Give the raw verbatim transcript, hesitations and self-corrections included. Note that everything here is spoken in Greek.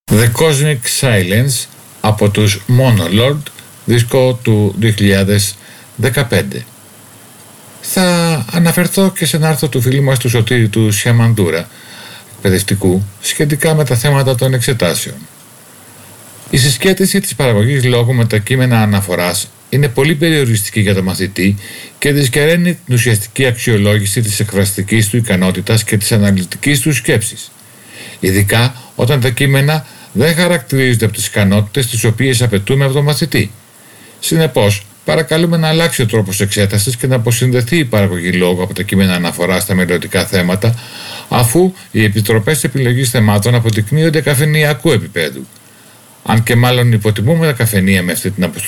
The Cosmic Silence από τους Monolord, δίσκο του δύο χιλιάδες δεκαπέντε. Θα αναφερθώ και σε ένα άρθρο του φίλου μας του Σωτήρη του Σιαμαντούρα, εκπαιδευτικού, σχετικά με τα θέματα των εξετάσεων. Η συσχέτιση της παραγωγής λόγου με τα κείμενα αναφοράς είναι πολύ περιοριστική για το μαθητή και δυσκεραίνει την ουσιαστική αξιολόγηση της εκφραστικής του ικανότητας και της αναλυτικής του σκέψης. Ειδικά όταν τα κείμενα δεν χαρακτηρίζονται από τις ικανότητες τις οποίες απαιτούμε από τον μαθητή. Συνεπώς, παρακαλούμε να αλλάξει ο τρόπος εξέτασης και να αποσυνδεθεί η παραγωγή λόγου από τα κείμενα αναφορά στα μελλοντικά θέματα, αφού οι επιτροπές επιλογής θεμάτων αποδεικνύονται καφενειακού επίπεδου. Αν και μάλλον υποτιμούμε τα καφενεία με αυτή την